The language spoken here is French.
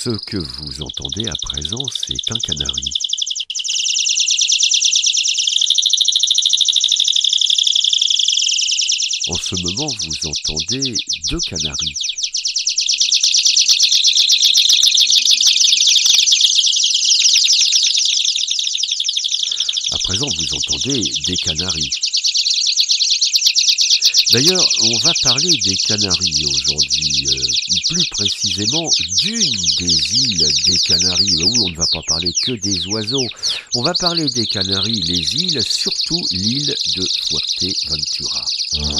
Ce que vous entendez à présent, c'est un canari. En ce moment, vous entendez 2 canaris. À présent, vous entendez des canaris. D'ailleurs, on va parler des Canaries aujourd'hui, plus précisément d'une des îles des Canaries. Oui, on ne va pas parler que des oiseaux. On va parler des Canaries, les îles, surtout l'île de Fuerteventura.